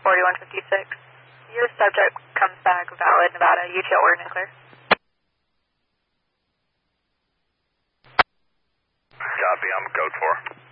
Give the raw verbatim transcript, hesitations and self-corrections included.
forty-one fifty-six. Your subject comes back valid, Nevada, U T L ordinate clear. Copy, I'm code four.